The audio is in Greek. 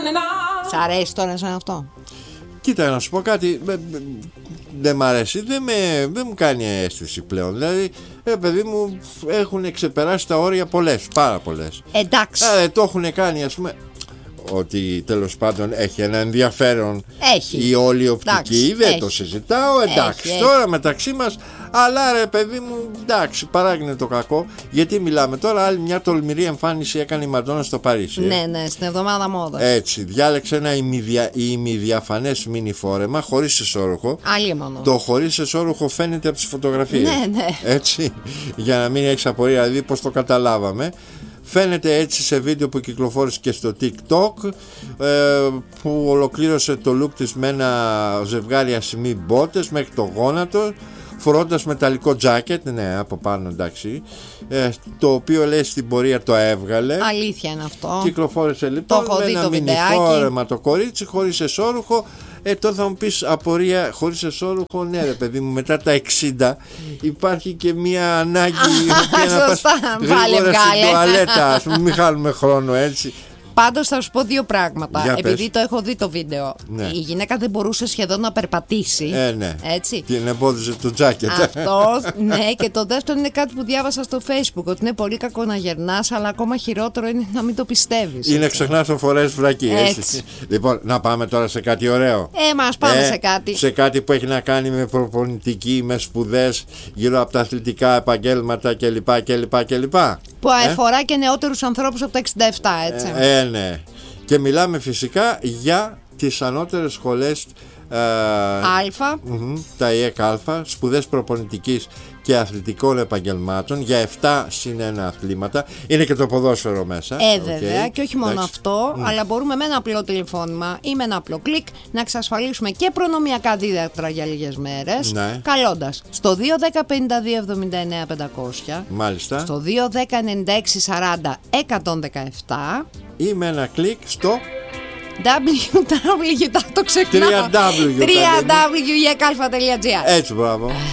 Σ' αρέσει τώρα σαν αυτό? Κοίτα, να σου πω κάτι. Δεν μ' αρέσει, δεν μου κάνει αίσθηση πλέον. Δηλαδή, παιδί μου, έχουν ξεπεράσει τα όρια πολλές, πάρα πολλές. Εντάξει. Το έχουν κάνει, ας πούμε, ότι τέλος πάντων έχει ένα ενδιαφέρον. Έχει. Η όλη οπτική, δεν έχει. το συζητάω. Εντάξει, τώρα μεταξύ μας. Αλλά ρε παιδί μου, εντάξει, παράγεινε το κακό. Γιατί μιλάμε τώρα, άλλη μια τολμηρή εμφάνιση έκανε η Μαντόνα στο Παρίσι. Ναι, στην εβδομάδα μόδας. Έτσι, διάλεξε ένα ημιδιαφανές μίνι φόρεμα χωρίς εσώρουχο. Αλλήμωνο. Το χωρίς εσώρουχο φαίνεται από τις φωτογραφίες. Ναι. Έτσι, για να μην έχεις απορία, δηλαδή πώς το καταλάβαμε. Φαίνεται έτσι σε βίντεο που κυκλοφόρησε και στο TikTok, που ολοκλήρωσε το look της με ένα ζευγάρι ασημί μπότες μέχρι το γόνατο, φορώντας μεταλλικό τζάκετ, ναι, από πάνω, εντάξει, το οποίο λέει στην πορεία το έβγαλε. Αλήθεια είναι αυτό. Κυκλοφόρησε λοιπόν με ένα μινιφόρεμα το κορίτσι χωρίς εσώρουχο. Τώρα θα μου πεις απορία, χωρίς εσώρουχο, ναι ρε παιδί μου, μετά τα 60 υπάρχει και μια ανάγκη να πας γρήγορα στην τουαλέτα, ας πούμε, μην χάνουμε χρόνο, έτσι. Πάντως θα σου πω δύο πράγματα. Για επειδή πες. το έχω δει το βίντεο. Ναι. Η γυναίκα δεν μπορούσε σχεδόν να περπατήσει. Ναι. Έτσι. Την εμπόδιζε το τζάκετ. Αυτό, ναι. Και το δεύτερο είναι κάτι που διάβασα στο Facebook. Ότι είναι πολύ κακό να γερνάς, αλλά ακόμα χειρότερο είναι να μην το πιστεύεις. Είναι ξεχνάς το φορές βρακή. Έτσι. Λοιπόν, να πάμε τώρα σε κάτι ωραίο. Μας πάμε σε κάτι. Σε κάτι που έχει να κάνει με προπονητική, με σπουδές γύρω από τα αθλητικά επαγγέλματα κλπ. Που αφορά και νεότερους ανθρώπους από τα 67, έτσι. Ναι. Και μιλάμε φυσικά για τις ανώτερες σχολές Αλφα. Τα ΙΕΚ Αλφα, σπουδές προπονητικής και αθλητικών επαγγελμάτων για 7 συν 1 αθλήματα. Είναι και το ποδόσφαιρο μέσα. Βέβαια, και όχι μόνο αυτό, αλλά μπορούμε με ένα απλό τηλεφώνημα ή με ένα απλό κλικ να εξασφαλίσουμε και προνομιακά δίδακτρα για λίγες μέρες. Ναι. Καλώντας στο 210-52-79-500. Μάλιστα. Στο 210-96-40-117. Ή με ένα κλικ στο το ξεχνάω. www.ekalfa.gr. www.ekalfa.gr. Έτσι, μπράβο.